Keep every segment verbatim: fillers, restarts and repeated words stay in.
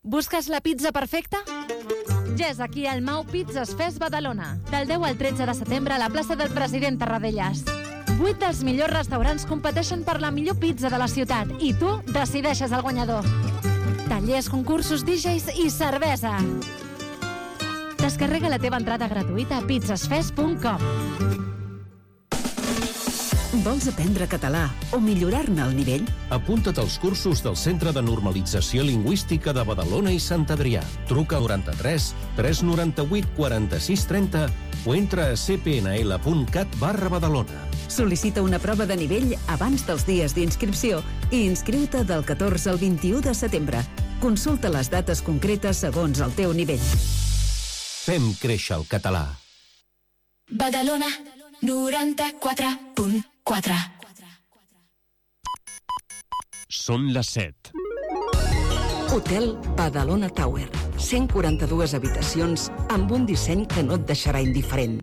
Busques la pizza perfecta? Ja és aquí al Mau Pizzas Fest Badalona, del deu al tretze de setembre a la plaça del President Tarradellas. Vuit dels millors restaurants competeixen per la millor pizza de la ciutat i tu decideixes el guanyador. Tallers, concursos, D Js i cervesa. Descarrega la teva entrada gratuïta a pizzasfest punt com. Vols aprendre català o millorar-ne el nivell? Apunta't als cursos del Centre de Normalització Lingüística de Badalona i Sant Adrià. Truca al noranta-tres tres noranta-vuit quaranta-sis trenta o entra a c p n l punt cat barra Badalona. Sol·licita una prova de nivell abans dels dies d'inscripció i inscriu-te del catorze al vint-i-u de setembre. Consulta les dates concretes segons el teu nivell. Fem créixer el català. Badalona noranta-quatre punt quatre. Són les set. Hotel Badalona Tower. cent quaranta-dues habitacions amb un disseny que no et deixarà indiferent.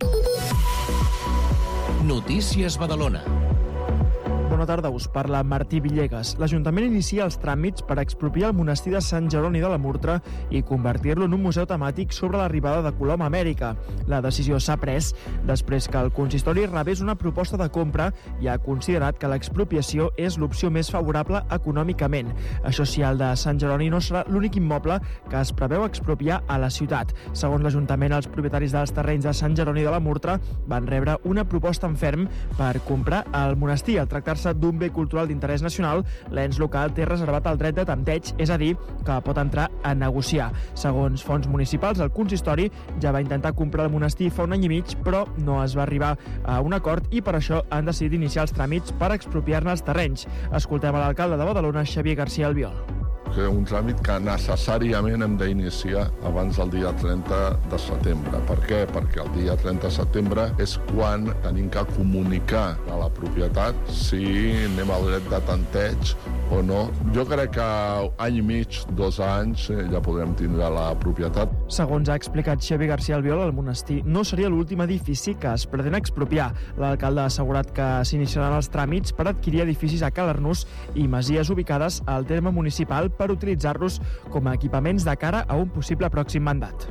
Notícies Badalona. Bona tarda, us parla Martí Villegas. L'Ajuntament inicia els tràmits per expropiar el monestir de Sant Jeroni de la Murtra i convertir-lo en un museu temàtic sobre l'arribada de Colom a Amèrica. La decisió s'ha pres després que el consistori rebés una proposta de compra i ha considerat que l'expropiació és l'opció més favorable econòmicament. Això sí, el de Sant Jeroni no serà l'únic immoble que es preveu expropiar a la ciutat. Segons l'Ajuntament, els propietaris dels terrenys de Sant Jeroni de la Murtra van rebre una proposta en ferm per comprar el monestir. Al tractar-se d'un bé cultural d'interès nacional, l'ens local té reservat el dret de tempteig, és a dir, que pot entrar a negociar. Segons fonts municipals, el consistori ja va intentar comprar el monestir fa un any i mig, però no es va arribar a un acord i per això han decidit iniciar els tràmits per expropiar-ne els terrenys. Escoltem a l'alcalde de Badalona, Xavier García Albiol. Que un tràmit que necessàriament hem d'iniciar abans del dia trenta de setembre. Per què? Perquè el dia trenta de setembre és quan tenim que comunicar a la propietat si anem al dret de tanteig o no. Jo crec que any i mig, dos anys, ja podrem tindre la propietat. Segons ha explicat Xavier García Albiol, el monestir no seria l'últim edifici que es pretén expropiar. L'alcalde ha assegurat que s'iniciaran els tràmits per adquirir edificis a Calarnús i masies ubicades al terme municipal per utilitzar-los com a equipaments de cara a un possible pròxim mandat.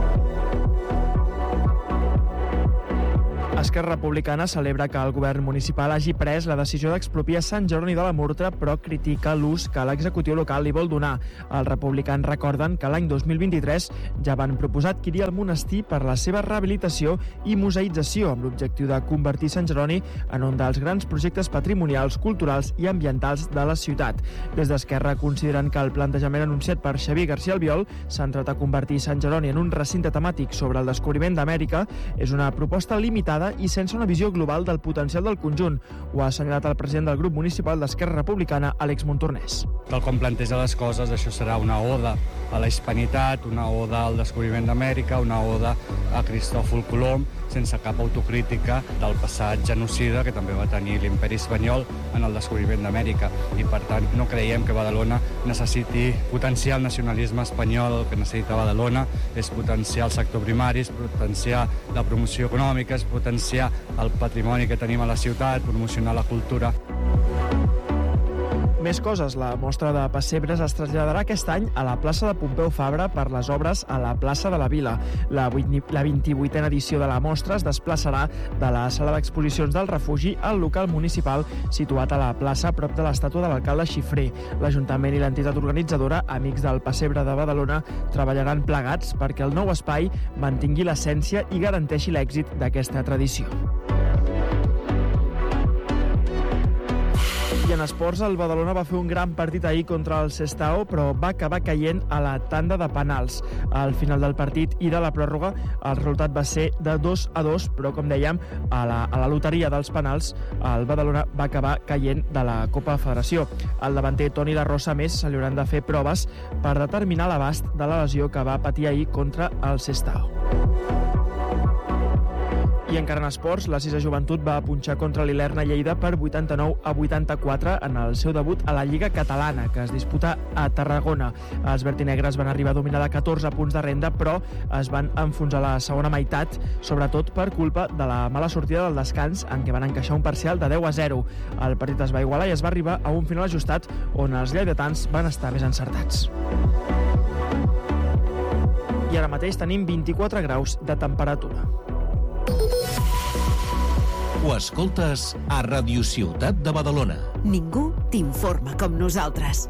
Esquerra Republicana celebra que el govern municipal hagi pres la decisió d'expropiar Sant Jeroni de la Murtra, però critica l'ús que l'executiu local li vol donar. Els republicans recorden que l'any dos mil vint-i-tres ja van proposar adquirir el monestir per la seva rehabilitació i museïtzació, amb l'objectiu de convertir Sant Jeroni en un dels grans projectes patrimonials, culturals i ambientals de la ciutat. Des d'Esquerra consideren que el plantejament anunciat per Xavier García Albiol, centrat a convertir Sant Jeroni en un recinte temàtic sobre el descobriment d'Amèrica, és una proposta limitada i sense una visió global del potencial del conjunt. Ho ha assenyalat el president del grup municipal d'Esquerra Republicana, Àlex Montornès. Tal com planteja les coses, això serà una oda a la hispanitat, una oda al descobriment d'Amèrica, una oda a Cristòfol Colom, sense cap autocrítica del passat genocida que també va tenir l'imperi espanyol en el descobriment d'Amèrica. I per tant no creiem que Badalona necessiti potenciar el nacionalisme espanyol. El que necessita Badalona és potenciar el sector primari, és potenciar la promoció econòmica, és potenciar el patrimoni que tenim a la ciutat, promocionar la cultura. Més coses. La mostra de pessebres es traslladarà aquest any a la plaça de Pompeu Fabra per les obres a la plaça de la Vila. La vint-i-vuitena edició de la mostra es desplaçarà de la sala d'exposicions del refugi al local municipal situat a la plaça prop de l'estàtua de l'alcalde Xifré. L'Ajuntament i l'entitat organitzadora, Amics del Pessebre de Badalona, treballaran plegats perquè el nou espai mantingui l'essència i garanteixi l'èxit d'aquesta tradició. I en esports, el Badalona va fer un gran partit ahir contra el Sestao, però va acabar caient a la tanda de penals. Al final del partit i de la pròrroga, el resultat va ser de dos a dos, però, com dèiem, a la, a la loteria dels penals, el Badalona va acabar caient de la Copa Federació. Al davanter Toni La Rosa, més, se li hauran de fer proves per determinar l'abast de la lesió que va patir ahir contra el Sestao. I encara en esports, la Sisa Joventut va punxar contra l'Ilerna Lleida per vuitanta-nou a vuitanta-quatre en el seu debut a la Lliga Catalana, que es disputa a Tarragona. Els vertinegres van arribar a dominar de catorze punts de renda, però es van enfonsar a la segona meitat, sobretot per culpa de la mala sortida del descans, en què van encaixar un parcial de deu a zero. El partit es va igualar i es va arribar a un final ajustat on els lleidatans van estar més encertats. i ara mateix tenim vint-i-quatre graus de temperatura. Ho escoltes a Radio Ciutat de Badalona. Ningú t'informa com nosaltres.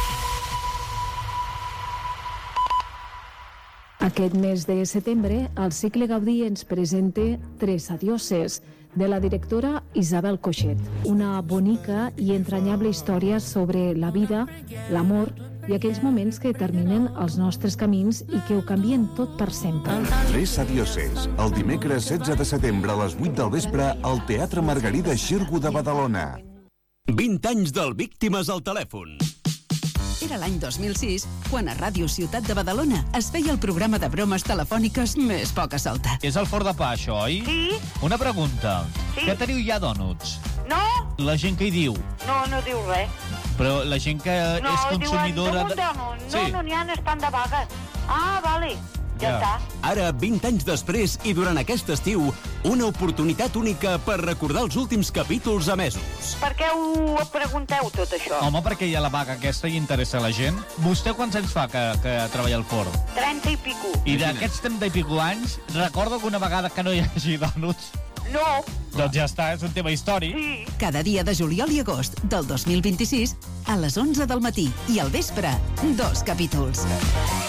Aquest mes de setembre, el cicle Gaudí ens presenta Tres adioses, de la directora Isabel Coixet. Una bonica i entranyable història sobre la vida, l'amor i aquells moments que determinen els nostres camins i que ho canvien tot per sempre. Tres adioses, el dimecres setze de setembre a les vuit del vespre al Teatre Margarida Xirgu de Badalona. vint anys del Víctimes al telèfon. Era l'any dos mil sis, quan a Ràdio Ciutat de Badalona es feia el programa de bromes telefòniques més poca solta. És el forn de pa, això, oi? Sí. Una pregunta. Sí. Què teniu ja, dònuts? No. La gent que hi diu? No, no diu res. Però la gent que no, és consumidora... No, diuen, no, no, sí. no n'hi ha, estan de vagues. Ah, vale. Ja, ja està. Ara, vint anys després i durant aquest estiu, una oportunitat única per recordar els últims capítols emesos. Per què ho pregunteu, tot això? Home, perquè hi ha la vaga aquesta i interessa a la gent. Vostè quants anys fa que, que treballa al forn? Trenta i pico. I d'aquests trenta i pico anys, recordo alguna vegada que no hi hagi dònuts? No. Doncs ja està, és un tema històric. Sí. Cada dia de juliol i agost del dos mil vint-i-sis a les onze del matí i al vespre, dos capítols.